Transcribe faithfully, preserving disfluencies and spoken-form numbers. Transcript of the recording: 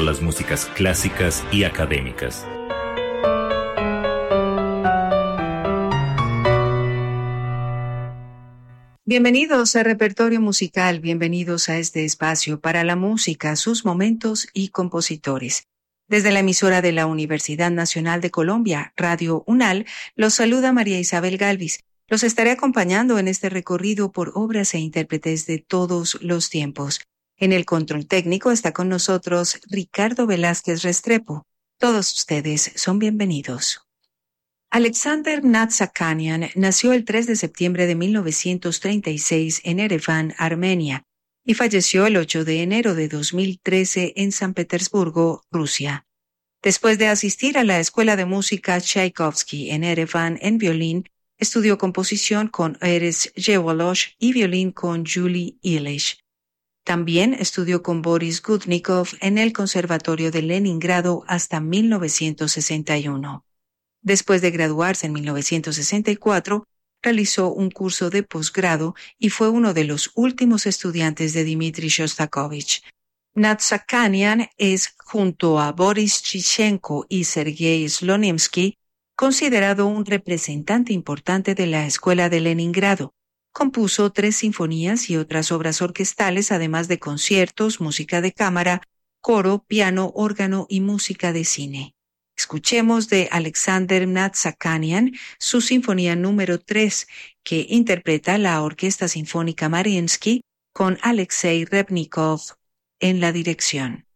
las músicas clásicas y académicas. Bienvenidos a Repertorio Musical, bienvenidos a este espacio para la música, sus momentos y compositores. Desde la emisora de la Universidad Nacional de Colombia, Radio UNAL, los saluda María Isabel Galvis. Los estaré acompañando en este recorrido por obras e intérpretes de todos los tiempos. En el control técnico está con nosotros Ricardo Velázquez Restrepo. Todos ustedes son bienvenidos. Alexander Natsakanian nació el tres de septiembre de mil novecientos treinta y seis en Ereván, Armenia, y falleció el ocho de enero de dos mil trece en San Petersburgo, Rusia. Después de asistir a la Escuela de Música Tchaikovsky en Ereván en violín, estudió composición con Erez Yevolosh y violín con Julie Illich. También estudió con Boris Gudnikov en el Conservatorio de Leningrado hasta mil novecientos sesenta y uno. Después de graduarse en mil novecientos sesenta y cuatro, realizó un curso de posgrado y fue uno de los últimos estudiantes de Dmitri Shostakovich. Natsakanian es, junto a Boris Chichenko y Sergei Slonimsky, considerado un representante importante de la Escuela de Leningrado. Compuso tres sinfonías y otras obras orquestales, además de conciertos, música de cámara, coro, piano, órgano y música de cine. Escuchemos de Alexander Natsakanian su sinfonía número tres, que interpreta la Orquesta Sinfónica Mariinsky con Alexei Rebnikov en la dirección.